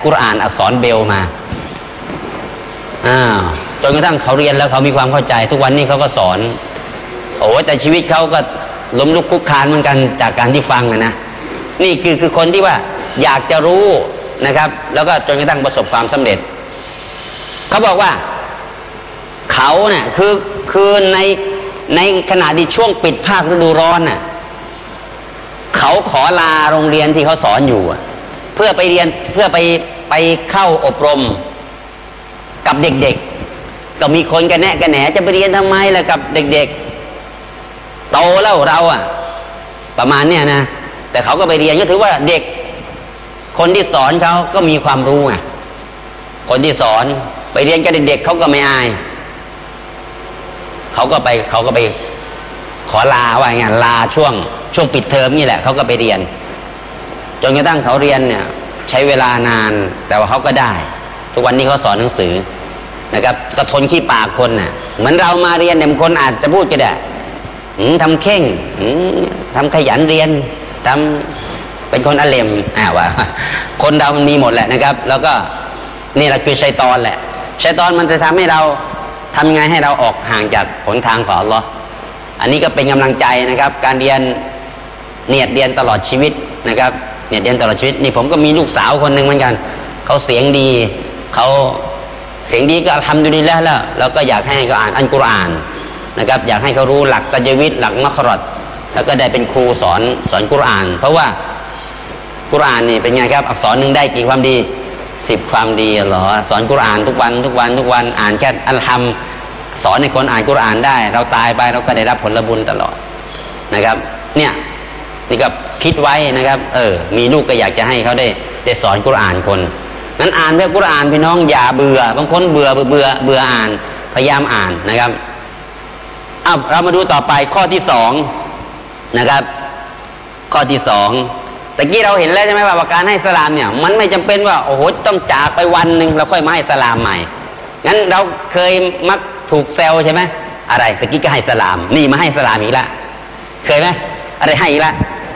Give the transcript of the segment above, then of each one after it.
กุรอานอักษรเบลมาจนกระทั่งเขาเรียนแล้วเขามีความเข้าใจทุกวันนี้เขาก็สอนโอ้แต่ชีวิตเขาก็ล้มลุกคลุกคลานเหมือนกันจากการที่ฟังนะนี่คือคนที่ว่าอยากจะรู้นะครับแล้วก็จนกระทั่งประสบความสำเร็จเขาบอกว่าเขาเนี่ยคือในขณะที่ช่วงปิดภาคฤดูร้อนน่ะเขาขอลาโรงเรียนที่เขาสอนอยู่เพื่อไปเรียนเพื่อไปเข้าอบรมกับเด็กๆก็มีคนกันแนะกันแหนจะไปเรียนทำไมล่ะกับเด็กๆโตแล้วเราประมาณเนี้ยนะแต่เขาก็ไปเรียนก็ถือว่าเด็กคนที่สอนเขาก็มีความรู้ไงคนที่สอนไปเรียนกับเด็กๆเขาก็ไม่อายเขาก็ไปขอลาว่าไงลาช่วงปิดเทอมนี่แหละเขาก็ไปเรียนจนกระทั่งเขาเรียนเนี่ยใช้เวลานานแต่ว่าเขาก็ได้ทุกวันนี้เขาสอนหนังสือนะครับก็ทนขี้ปากคนน่ะเหมือนเรามาเรียนเนี่ยคนอาจจะพูดก็ได้ทำเข่งทำขยันเรียนทำเป็นคนอเลมว่าคนเรามันมีหมดแหละนะครับแล้วก็นี่แหละคือชัยฏอนแหละชัยฏอนมันจะทำให้เราทำไงให้เราออกห่างจากหนทางของอัลเลาะห์อันนี้ก็เป็นกำลังใจนะครับการเรียนเรียนตลอดชีวิตนะครับเรียนตลอดชีวิตนี่ผมก็มีลูกสาวคนหนึ่งเหมือนกันเขาเสียงดีเขาเสียงดีก็ทำดูดีแล้วก็อยากให้เขาอ่านอัลกุรอานนะครับอยากให้เขารู้หลักตัจวิดหลักมัครอดแล้วก็ได้เป็นครูสอนกุรอานเพราะว่ากุรอานนี่เป็นไงครับอักษรหนึ่งได้กี่ความดี10ความดีเหรอสอนกุรอานทุกวันอ่านแค่อัลฮัมสอนให้คนอ่านกุรอานได้เราตายไปเราก็ได้รับผลบุญตลอดนะครับนี่ก็คิดไว้นะครับมีลูกก็อยากจะให้เขาได้สอนกุรอานคนนั้นอ่านเพื่อกุรอานพี่น้องอย่าเบื่อบางคนเบื่ออ่านพยายามอ่านนะครับเรามาดูต่อไปข้อที่2นะครับข้อที่2ตะกี้เราเห็นแล้วใช่ไหมว่าการให้สลามเนี่ยมันไม่จำเป็นว่าโอ้โหต้องจากไปวันหนึ่งเราค่อยมาให้สลามใหม่งั้นเราเคยมักถูกแซวใช่ไหมอะไรตะกี้ก็ให้สลามนี่มาให้สลามอีกละเคยไหมอะไรให้อีกละ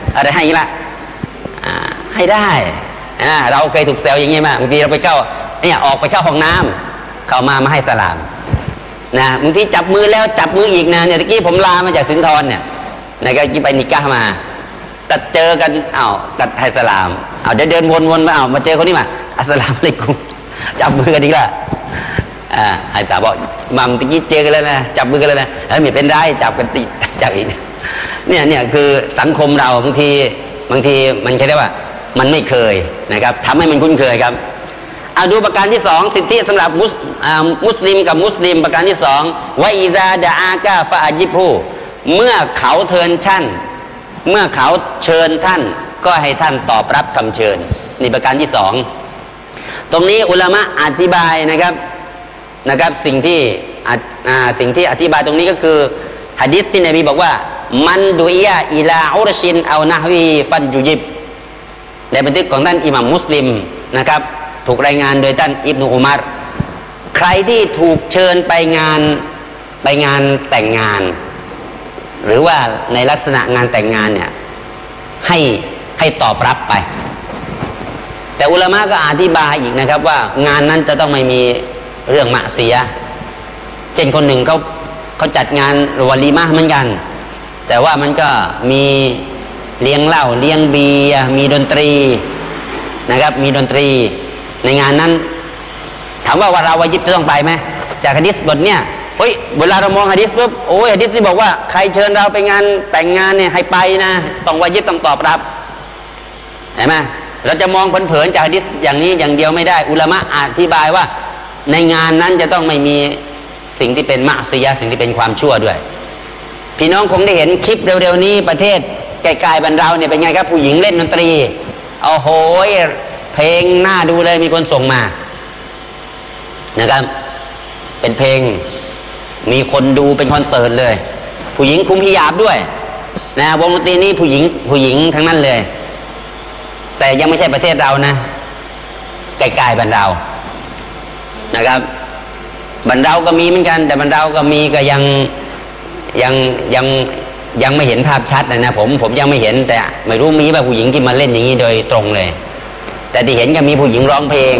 ให้ได้เราเคยถูกแซวอย่างนี้มาบางทีเราไปเข้าออกไปเข้าห้องน้ำเข้ามาให้สลามนะบางทีจับมือแล้วจับมืออีกนะเนี่ยตะกี้ผมลามาจากสินธรเนี่ยก็ไปนิกะห์มาตัดเจอกันตัดให้สลามเดี๋ยวเดินวนมามาเจอคนนี้มาอัสสลามุอะลัยกุมจับมือกันอีกละให้สาวบอกมัมตะกี้เจอกันแล้วนะจับมือกันแล้วนะไม่เป็นไรจับกันติดจับอีกเนี่ยคือสังคมเราบางทีมันแค่ได้ว่ามันไม่เคยนะครับทำให้มันคุ้นเคยครับดูประการที่2สิทธิสำหรับมุสลิมกับมุสลิมประการที่2วะอิซาดะอากาฟะอาจิบฮูเมื่อเขาเชิญท่านก็ให้ท่านตอบรับคำเชิญนี่ประการที่2ตรงนี้อุลามะอธิบายนะครับสิ่งที่อธิบายตรงนี้ก็คือหะดีษที่นบีบอกว่ามันดุอิยะอิลาอุรชินเอานะฮวีฟันยุจิบในบันทึกของท่านอิหม่ามมุสลิมนะครับถูกรายงานโดยท่านอิบนุอุมัรใครที่ถูกเชิญไปงานแต่งงานหรือว่าในลักษณะงานแต่งงานเนี่ยให้ตอบรับไปแต่อุลามะก็อธิบายอีกนะครับว่างานนั้นจะต้องไม่มีเรื่องมะเสียเช่นคนหนึ่งเขาจัดงานวะลีมะห์เหมือนกันแต่ว่ามันก็มีเลี้ยงเหล้าเลี้ยงเบียร์มีดนตรีนะครับมีดนตรีในงานนั้นถามว่าเราวาญิบจะต้องไปไหมจากหะดีษบทเนี้ยเวลาเรามองหะดีษปุ๊บหะดีษนี่บอกว่าใครเชิญเราไปงานแต่งงานเนี่ยให้ไปนะต้องวาญิบต้องตอบรับเห็นไหมเราจะมองเผินๆจากหะดีษอย่างนี้อย่างเดียวไม่ได้อุลามะอธิบายว่าในงานนั้นจะต้องไม่มีสิ่งที่เป็นมะซียะห์สิ่งที่เป็นความชั่วด้วยพี่น้องคงได้เห็นคลิปเร็วๆนี้ประเทศใกล้ๆบ้านเราเนี่ยเป็นไงครับผู้หญิงเล่นดนตรีโอ้โหเพลงน่าดูเลยมีคนส่งมานะครับเป็นเพลงมีคนดูเป็นคอนเสิร์ตเลยผู้หญิงคุมฮิญาบด้วยนะวงดนตรีนี้ผู้หญิงทั้งนั้นเลยแต่ยังไม่ใช่ประเทศเรานะใกล้ๆบ้านเรานะครับบ้านเราก็มีเหมือนกันแต่บ้านเราก็มีก็ยังไม่เห็นภาพชัดนะผมยังไม่เห็นแต่ไม่รู้มีว่าผู้หญิงที่มาเล่นอย่างนี้โดยตรงเลยแต่ที่เห็นก็มีผู้หญิงร้องเพลง